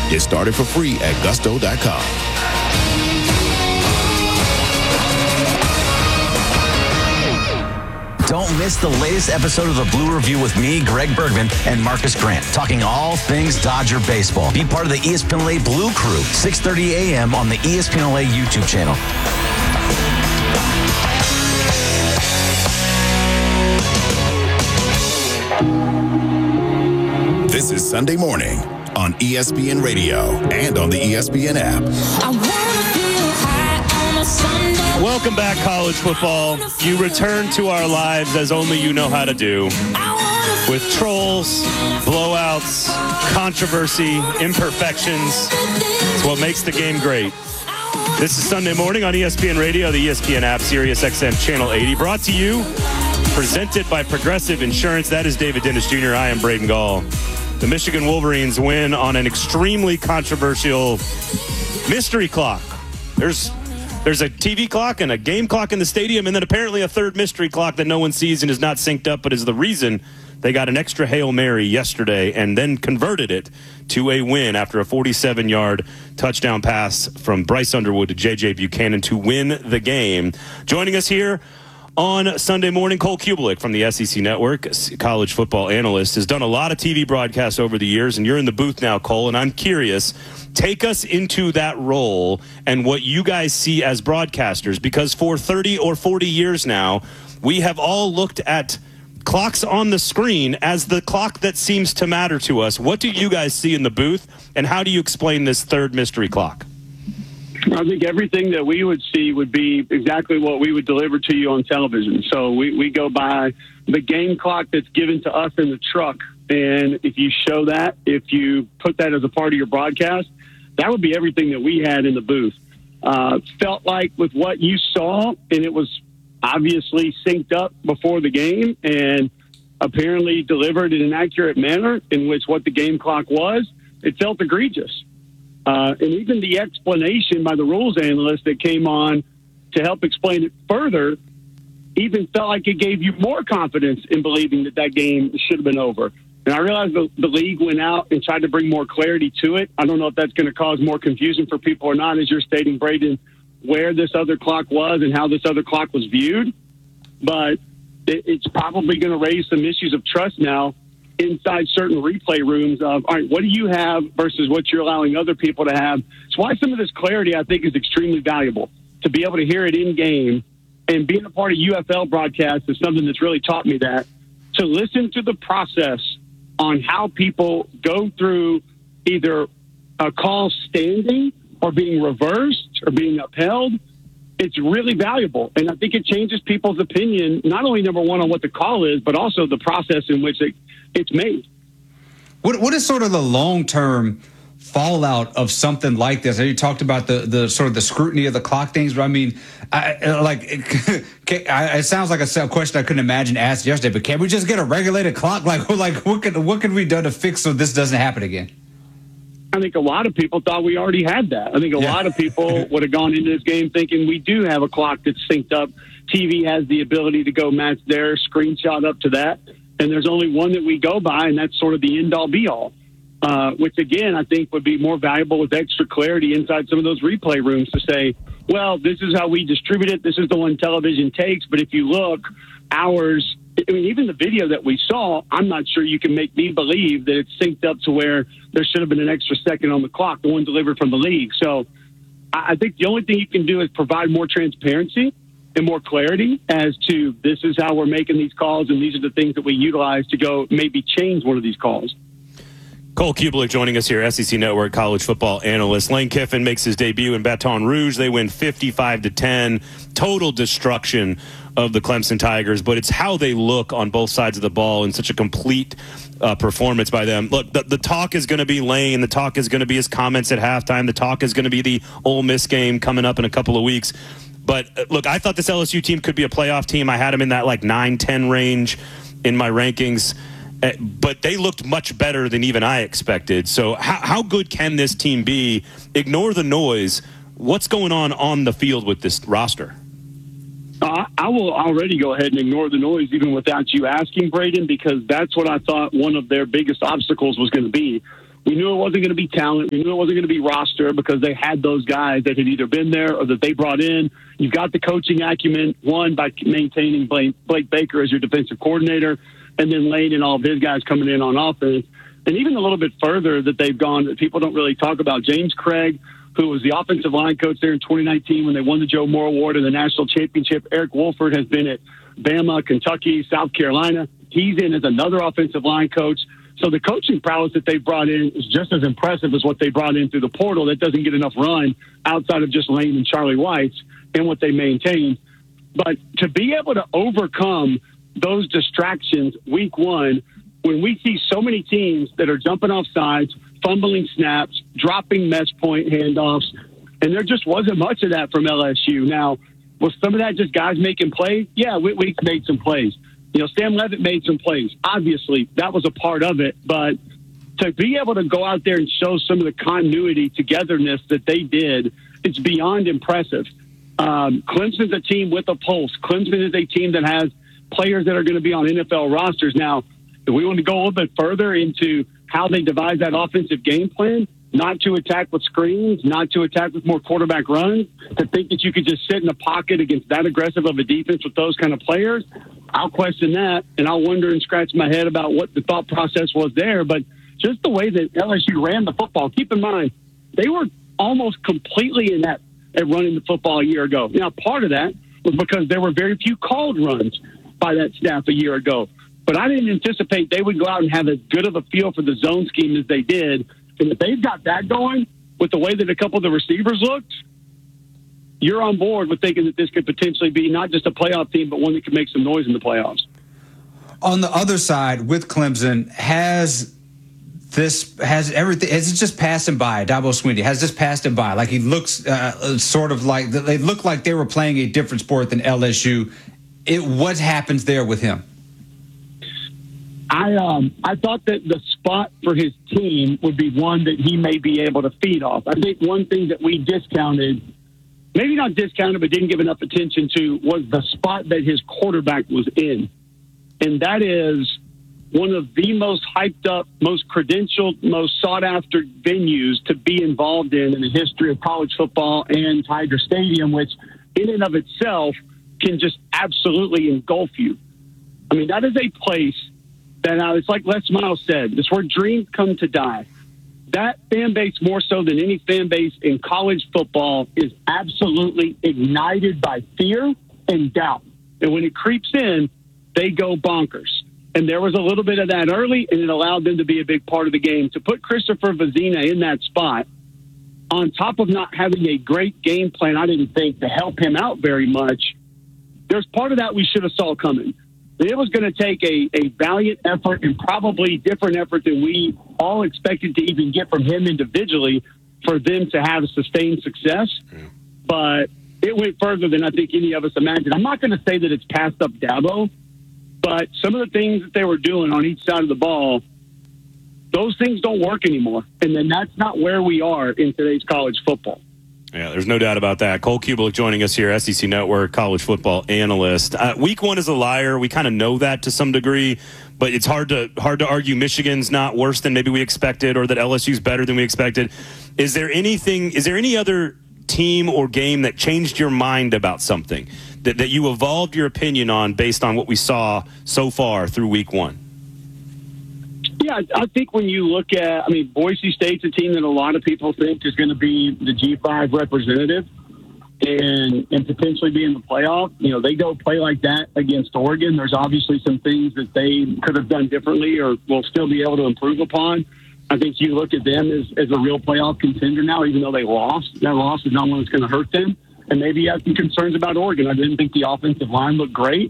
Get started for free at gusto.com. Don't miss the latest episode of the Blue Review with me, Greg Bergman, and Marcus Grant, talking all things Dodger baseball. Be part of the ESPN LA Blue Crew, 6:30 a.m. on the ESPN LA YouTube channel. This is Sunday Morning on ESPN Radio and on the ESPN app. Welcome back, college football. You return to our lives as only you know how to do. With trolls, blowouts, controversy, imperfections. It's what makes the game great. This is Sunday Morning on ESPN Radio, the ESPN app, Sirius XM Channel 80. Brought to you, presented by Progressive Insurance. That is David Dennis Jr. I am Braden Gall. The Michigan Wolverines win on an extremely controversial mystery clock. There's a TV clock and a game clock in the stadium, and then apparently a third mystery clock that no one sees and is not synced up, but is the reason they got an extra Hail Mary yesterday and then converted it to a win after a 47-yard touchdown pass from Bryce Underwood to J.J. Buchanan to win the game. Joining us here on Sunday Morning, Cole Kubelik from the SEC Network, college football analyst, has done a lot of TV broadcasts over the years, and you're in the booth now, Cole, and I'm curious, take us into that role and what you guys see as broadcasters, because for 30 or 40 years now, we have all looked at clocks on the screen as the clock that seems to matter to us. What do you guys see in the booth, and how do you explain this third mystery clock? I think everything that we would see would be exactly what we would deliver to you on television. So we go by the game clock that's given to us in the truck. And if you show that, if you put that as a part of your broadcast, that would be everything that we had in the booth. Felt like with what you saw, and it was obviously synced up before the game and apparently delivered in an accurate manner in which what the game clock was, it felt egregious. And even the explanation by the rules analyst that came on to help explain it further even felt like it gave you more confidence in believing that that game should have been over. And I realize the league went out and tried to bring more clarity to it. I don't know if that's going to cause more confusion for people or not, as you're stating, Braden, where this other clock was and how this other clock was viewed. But it's probably going to raise some issues of trust now inside certain replay rooms of, all right, what do you have versus what you're allowing other people to have? It's why some of this clarity, I think, is extremely valuable. To be able to hear it in game and being a part of UFL broadcasts is something that's really taught me that. To listen to the process on how people go through either a call standing or being reversed or being upheld, it's really valuable. And I think it changes people's opinion, not only, number one, on what the call is, but also the process in which it's made. What is sort of the long-term fallout of something like this? You talked about the sort of the scrutiny of the clock things, but I mean, it sounds like a question I couldn't imagine asked yesterday, but can we just get a regulated clock? Like what can we do to fix so this doesn't happen again? I think a lot of people thought we already had that. I think a lot of people would have gone into this game thinking we do have a clock that's synced up. TV has the ability to go match their screenshot up to that. And there's only one that we go by, and that's sort of the end-all, be-all, which, again, I think would be more valuable with extra clarity inside some of those replay rooms to say, well, this is how we distribute it. This is the one television takes. But if you look, ours, I mean, even the video that we saw, I'm not sure you can make me believe that it's synced up to where there should have been an extra second on the clock, the one delivered from the league. So I think the only thing you can do is provide more transparency and more clarity as to this is how we're making these calls and these are the things that we utilize to go maybe change one of these calls. Cole Kubelik joining us here, SEC Network college football analyst. Lane Kiffin makes his debut in Baton Rouge. They win 55-10. Total destruction of the Clemson Tigers, but it's how they look on both sides of the ball in such a complete performance by them. Look, the talk is going to be Lane. The talk is going to be his comments at halftime. The talk is going to be the Ole Miss game coming up in a couple of weeks. But, look, I thought this LSU team could be a playoff team. I had them in that, 9-10 range in my rankings. But they looked much better than even I expected. So how good can this team be? Ignore the noise. What's going on the field with this roster? I will already go ahead and ignore the noise even without you asking, Braden, because that's what I thought one of their biggest obstacles was going to be. We knew it wasn't going to be talent. We knew it wasn't going to be roster because they had those guys that had either been there or that they brought in. You've got the coaching acumen, one, by maintaining Blake Baker as your defensive coordinator, and then Lane and all of his guys coming in on offense. And even a little bit further that they've gone that people don't really talk about, James Craig, who was the offensive line coach there in 2019 when they won the Joe Moore Award and the national championship. Eric Wolford has been at Bama, Kentucky, South Carolina. He's in as another offensive line coach. So the coaching prowess that they brought in is just as impressive as what they brought in through the portal that doesn't get enough run outside of just Lane and Charlie Weis and what they maintain. But to be able to overcome those distractions week one, when we see so many teams that are jumping off sides, fumbling snaps, dropping mesh point handoffs, and there just wasn't much of that from LSU. Now, was some of that just guys making plays? Yeah, we made some plays. You know, Sam Levitt made some plays. Obviously, that was a part of it. But to be able to go out there and show some of the continuity, togetherness that they did, it's beyond impressive. Clemson's a team with a pulse. Clemson is a team that has players that are going to be on NFL rosters. Now, if we want to go a little bit further into how they devise that offensive game plan, not to attack with screens, not to attack with more quarterback runs, to think that you could just sit in a pocket against that aggressive of a defense with those kind of players, I'll question that, and I'll wonder and scratch my head about what the thought process was there. But just the way that LSU ran the football, keep in mind, they were almost completely inept at running the football a year ago. Now, part of that was because there were very few called runs by that staff a year ago. But I didn't anticipate they would go out and have as good of a feel for the zone scheme as they did. And if they've got that going with the way that a couple of the receivers looked, you're on board with thinking that this could potentially be not just a playoff team, but one that could make some noise in the playoffs. On the other side, with Clemson, has it just passed him by? Dabo Swinney, has this passed him by? Like he looks sort of like they look like they were playing a different sport than LSU. What happens there with him? I thought that the spot for his team would be one that he may be able to feed off. I think one thing that we discounted, maybe not discounted, but didn't give enough attention to, was the spot that his quarterback was in. And that is one of the most hyped up, most credentialed, most sought after venues to be involved in the history of college football and Tiger Stadium, which in and of itself can just absolutely engulf you. I mean, that is a place that it's like Les Miles said, it's where dreams come to die. That fan base, more so than any fan base in college football, is absolutely ignited by fear and doubt. And when it creeps in, they go bonkers. And there was a little bit of that early, and it allowed them to be a big part of the game. To put Christopher Vazina in that spot, on top of not having a great game plan, I didn't think, to help him out very much, there's part of that we should have saw coming. It was going to take a valiant effort and probably different effort than we all expected to even get from him individually for them to have sustained success. Yeah. But it went further than I think any of us imagined. I'm not going to say that it's passed up Dabo, but some of the things that they were doing on each side of the ball, those things don't work anymore. And then that's not where we are in today's college football. Yeah, there's no doubt about that. Cole Cubelic joining us here, SEC Network college football analyst. Week one is a liar. We kind of know that to some degree, but it's hard to argue Michigan's not worse than maybe we expected or that LSU's better than we expected. Is there any other team or game that changed your mind about something that you evolved your opinion on based on what we saw so far through week one? Yeah, I think when you look at, Boise State's a team that a lot of people think is going to be the G5 representative and potentially be in the playoff. You know, they go play like that against Oregon. There's obviously some things that they could have done differently or will still be able to improve upon. I think you look at them as a real playoff contender now, even though they lost. That loss is not one that's going to hurt them. And maybe you have some concerns about Oregon. I didn't think the offensive line looked great.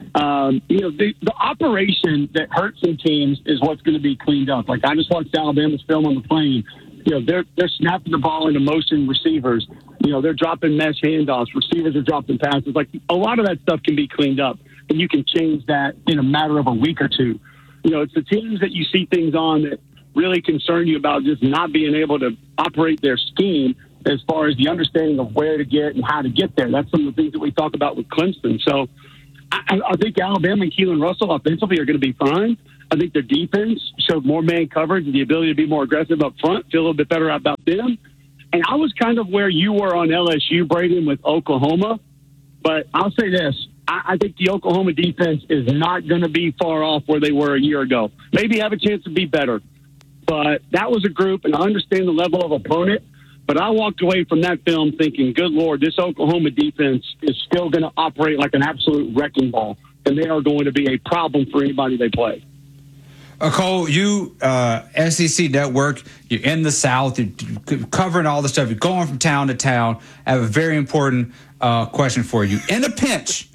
The operation that hurts some teams is what's going to be cleaned up. Like I just watched Alabama's film on the plane. You know, they're snapping the ball into motion receivers. You know, they're dropping mesh handoffs. Receivers are dropping passes. Like a lot of that stuff can be cleaned up, and you can change that in a matter of a week or two. You know, it's the teams that you see things on that really concern you about just not being able to operate their scheme as far as the understanding of where to get and how to get there. That's some of the things that we talk about with Clemson. So I think Alabama and Keelan Russell offensively are going to be fine. I think their defense showed more man coverage and the ability to be more aggressive up front, feel a little bit better about them. And I was kind of where you were on LSU, Braden, with Oklahoma. But I'll say this. I think the Oklahoma defense is not going to be far off where they were a year ago. Maybe have a chance to be better. But that was a group, and I understand the level of opponent. But I walked away from that film thinking, good Lord, this Oklahoma defense is still going to operate like an absolute wrecking ball. And they are going to be a problem for anybody they play. Cole, you, SEC Network, you're in the South, you're covering all the stuff, you're going from town to town. I have a very important question for you. In a pinch,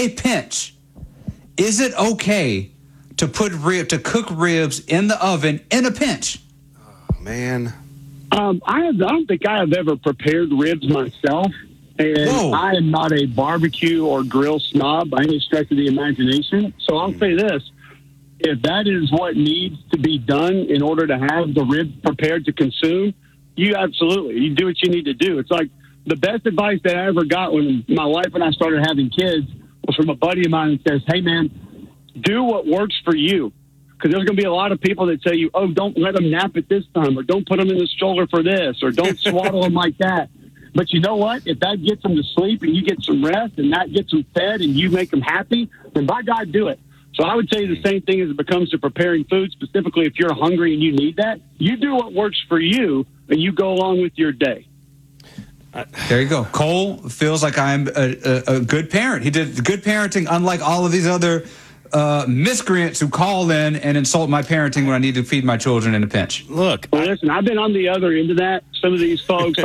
is it okay to cook ribs in the oven in a pinch? Oh, man. I don't think I have ever prepared ribs myself, and Whoa. I am not a barbecue or grill snob by any stretch of the imagination. So I'll say this. If that is what needs to be done in order to have the ribs prepared to consume, you do what you need to do. It's like the best advice that I ever got when my wife and I started having kids was from a buddy of mine that says, hey, man, do what works for you. Because there's going to be a lot of people that tell you, oh, don't let them nap at this time, or don't put them in the stroller for this, or don't swaddle them like that. But you know what? If that gets them to sleep and you get some rest and that gets them fed and you make them happy, then by God, do it. So I would say the same thing as it becomes to preparing food, specifically if you're hungry and you need that. You do what works for you, and you go along with your day. There you go. Cole feels like I'm a good parent. He did good parenting, unlike all of these other miscreants who call in and insult my parenting when I need to feed my children in a pinch. Look, well, listen, I've been on the other end of that. Some of these folks,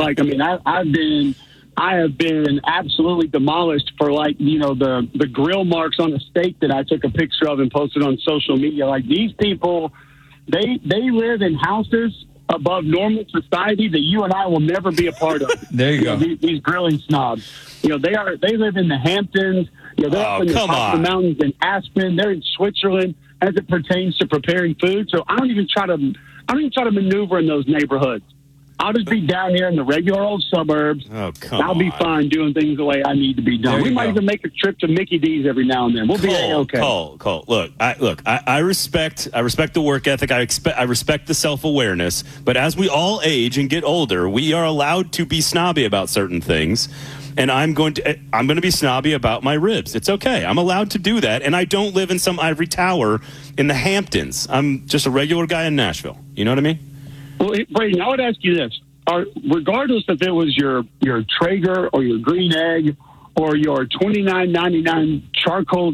I have been absolutely demolished for the grill marks on the steak that I took a picture of and posted on social media. Like these people, they live in houses above normal society that you and I will never be a part of. There you go. These grilling snobs. They live in the Hamptons. They're up in the top of the mountains in Aspen. They're in Switzerland as it pertains to preparing food. So I don't even try to maneuver in those neighborhoods. I'll just be down here in the regular old suburbs. I'll be fine doing things the way I need to be done. We might even make a trip to Mickey D's every now and then. We'll be okay. Cole. Look, I respect the work ethic. I respect the self-awareness. But as we all age and get older, we are allowed to be snobby about certain things. And I'm going to be snobby about my ribs. It's okay. I'm allowed to do that. And I don't live in some ivory tower in the Hamptons. I'm just a regular guy in Nashville. You know what I mean? Well, Braden, I would ask you this. Regardless if it was your Traeger or your Green Egg or your $29.99 charcoal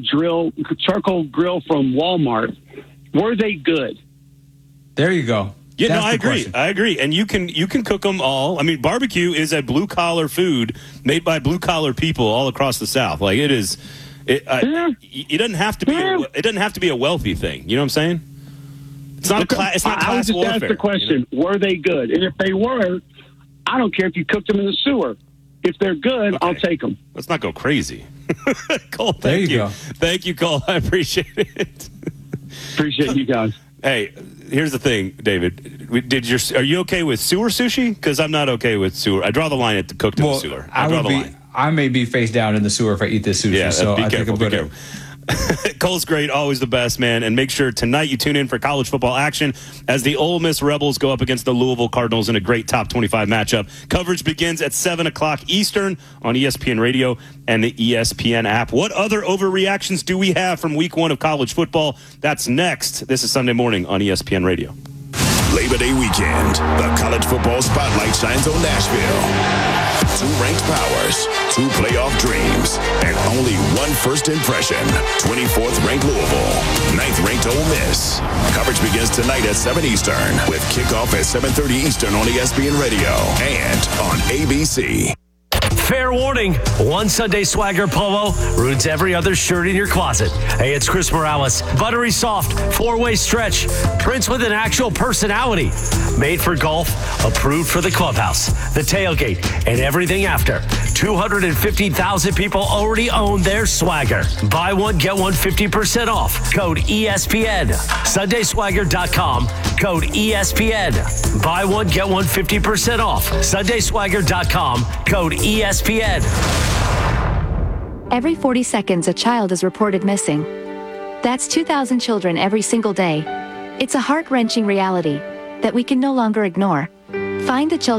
grill from Walmart, were they good? There you go. Yeah, no, I agree. And you can cook them all. I mean, barbecue is a blue collar food made by blue collar people all across the South. Like it is. It doesn't have to be. It doesn't have to be a wealthy thing. You know what I'm saying? It's not it's not I would class just warfare. ask the question: Were they good? And if they were, I don't care if you cooked them in the sewer. If they're good, I'll take them. Let's not go crazy. Cole, there you go. Thank you, Cole. I appreciate it. Appreciate you guys. Hey, here's the thing, David. Are you okay with sewer sushi? Because I'm not okay with sewer. I draw the line at the cooked in the sewer. I may be face down in the sewer if I eat this sushi. Yeah, so be I careful. think I'm Be careful. Cole's great, always the best, man. And make sure tonight you tune in for college football action as the Ole Miss Rebels go up against the Louisville Cardinals in a great top 25 matchup. Coverage begins at 7 o'clock Eastern on ESPN Radio and the ESPN app. What other overreactions do we have from week 1 of college football? That's next. This is Sunday Morning on ESPN Radio. Labor Day weekend, the college football spotlight shines on Nashville. 2 ranked powers, 2 playoff dreams, and only 1 first impression. 24th ranked Louisville, 9th ranked Ole Miss. Coverage begins tonight at 7 Eastern with kickoff at 7:30 Eastern on ESPN Radio and on ABC. Fair warning, one Sunday Swagger polo ruins every other shirt in your closet. Hey, it's Chris Morales. Buttery soft, 4-way stretch, prints with an actual personality. Made for golf, approved for the clubhouse, the tailgate, and everything after. 250,000 people already own their Swagger. Buy one, get one 50% off. Code ESPN. SundaySwagger.com. Code ESPN. Buy one, get one 50% off. SundaySwagger.com. Code ESPN. Every 40 seconds, a child is reported missing. That's 2,000 children every single day. It's a heart-wrenching reality that we can no longer ignore. Find the children